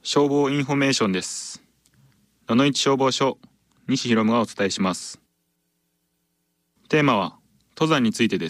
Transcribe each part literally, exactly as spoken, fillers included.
消防インフォメーションです。野々市消防署西博がお伝えします。テーマは登山についてです。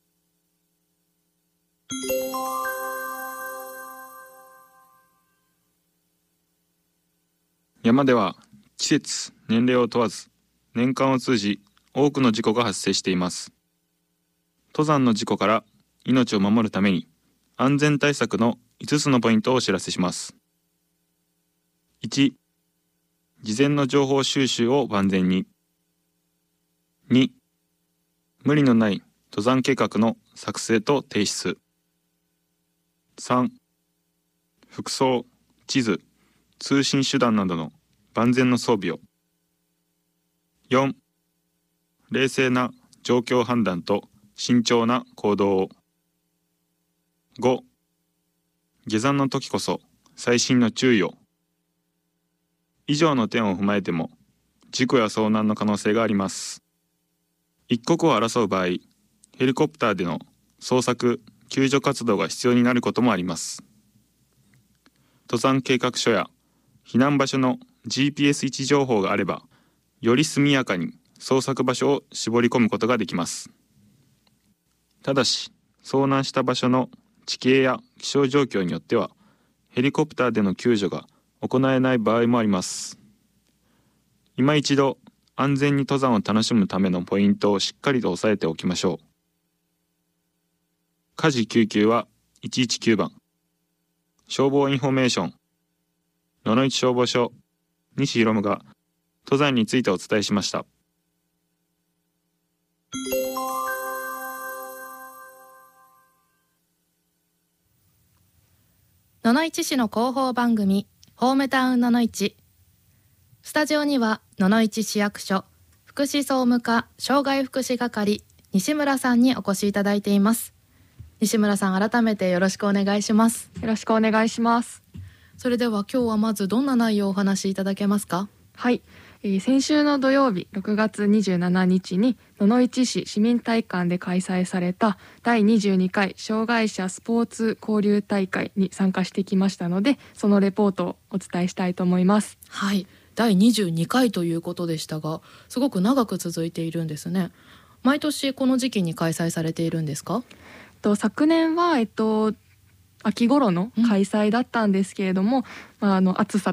山では季節、年齢を問わず年間を通じ多くの事故が発生しています。登山の事故から命を守るために安全対策のいつつのポイントをお知らせします。いち、事前の情報収集を万全に。に、無理のない登山計画の作成と提出。さん、服装、地図、通信手段などの万全の装備を。よん、冷静な状況判断と慎重な行動を。ご、下山の時こそ細心の注意を。以上の点を踏まえても事故や遭難の可能性があります。一刻を争う場合、ヘリコプターでの捜索・救助活動が必要になることもあります。登山計画書や避難場所の ジーピーエス 位置情報があれば、より速やかに捜索場所を絞り込むことができます。ただし、遭難した場所の地形や気象状況によっては、ヘリコプターでの救助が行えない場合もあります。今一度、安全に登山を楽しむためのポイントをしっかりと押さえておきましょう。火事救急はいちいちきゅうばん。消防インフォメーション。野々市消防署西博が登山についてお伝えしました。 野々市市の広報番組ホームタウン野々市。スタジオには野々市市役所福祉総務課障害福祉係西村さんにお越しいただいています。西村さん、改めてよろしくお願いします。 よろしくお願いします。 それでは今日はまずどんな内容をお話しいただけますか？ はい、えー、先週の土曜日ろくがつにじゅうしちにちに野々市市市民体育館で開催されただいにじゅうにかい障害者スポーツ交流大会に参加してきましたので、そのレポートをお伝えしたいと思います。 はい、だいにじゅうにかいということでしたが、すごく長く続いているんですね。毎年この時期に開催されているんですか？ と昨年は、えっと、秋頃の開催だったんですけれども、うんまあ、あの暑さ